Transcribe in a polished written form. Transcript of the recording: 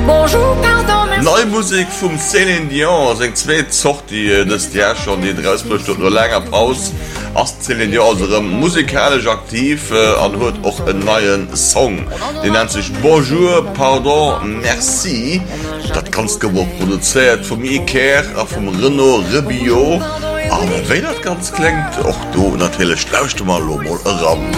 Neue Musik vom Céline Dion seng zweet zocht die das Jahr schon die 30 Stunden länger Paus as Céline Dion musikalisch aktiv an huet och en neuen Song. Den nennt sich Bonjour, Pardon, Merci. Dat kannst gewor produziert vom Iker a vom Renault Rebio. Aber wenn das ganz klingt, auch du natürlich lauscht mal ran.